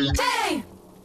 Hey!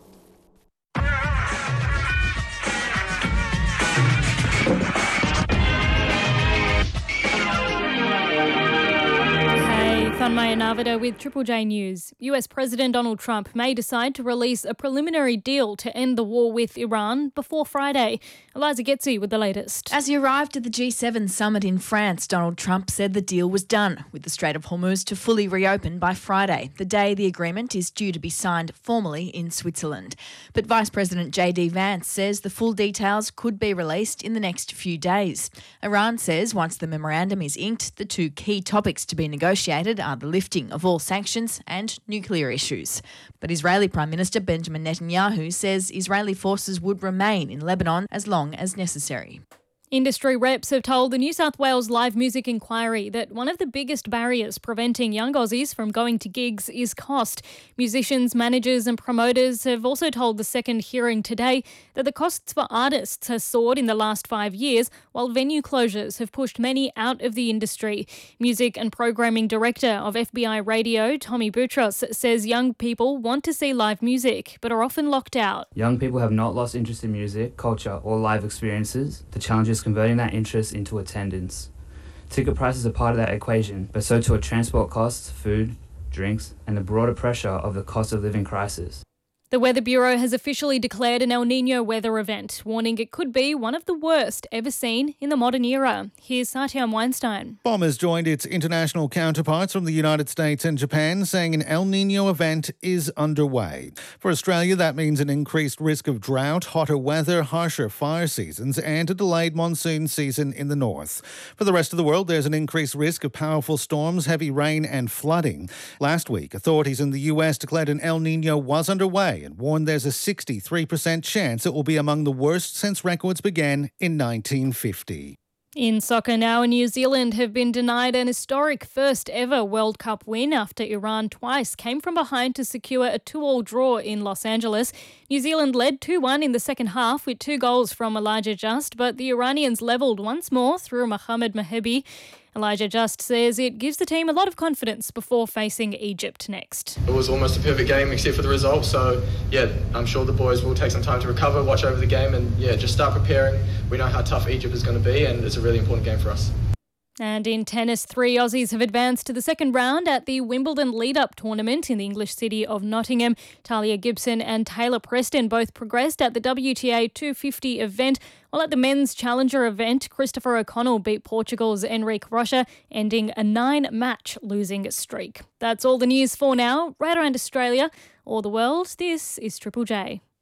Thanmaya Navida with Triple J News. US President Donald Trump may decide to release a preliminary deal to end the war with Iran before Friday. Eliza Getzi with the latest. As he arrived at the G7 summit in France, Donald Trump said the deal was done, with the Strait of Hormuz to fully reopen by Friday, the day the agreement is due to be signed formally in Switzerland. But Vice President JD Vance says the full details could be released in the next few days. Iran says once the memorandum is inked, the two key topics to be negotiated are the lifting of all sanctions and nuclear issues. But Israeli Prime Minister Benjamin Netanyahu says Israeli forces would remain in Lebanon as long as necessary. Industry reps have told the New South Wales Live Music Inquiry that one of the biggest barriers preventing young Aussies from going to gigs is cost. Musicians, managers and promoters have also told the Second Hearing today that the costs for artists has soared in the last 5 years, while venue closures have pushed many out of the industry. Music and Programming Director of FBI Radio, Tommy Boutros, says young people want to see live music but are often locked out. Young people have not lost interest in music, culture or live experiences. The challenge is converting that interest into attendance. Ticket prices are part of that equation, but so too are transport costs, food, drinks, and the broader pressure of the cost of living crisis. The Weather Bureau has officially declared an El Niño weather event, warning it could be one of the worst ever seen in the modern era. Here's Satyam Weinstein. BOM has joined its international counterparts from the United States and Japan, saying an El Niño event is underway. For Australia, that means an increased risk of drought, hotter weather, harsher fire seasons, and a delayed monsoon season in the north. For the rest of the world, there's an increased risk of powerful storms, heavy rain, and flooding. Last week, authorities in the US declared an El Niño was underway and warned there's a 63% chance it will be among the worst since records began in 1950. In soccer now, New Zealand have been denied an historic first ever World Cup win after Iran twice came from behind to secure a 2-2 draw in Los Angeles. New Zealand led 2-1 in the second half with 2 goals from Elijah Just, but the Iranians levelled once more through Mohamed Mahebi. Elijah Just says it gives the team a lot of confidence before facing Egypt next. It was almost a perfect game except for the result, so I'm sure the boys will take some time to recover, watch over the game and just start preparing. We know how tough Egypt is going to be and it's a really important game for us. And in tennis, 3 Aussies have advanced to the second round at the Wimbledon lead-up tournament in the English city of Nottingham. Talia Gibson and Taylor Preston both progressed at the WTA 250 event, while at the men's challenger event, Christopher O'Connell beat Portugal's Enrique Rocha, ending a 9-match losing streak. That's all the news for now. Right around Australia or the world, this is Triple J.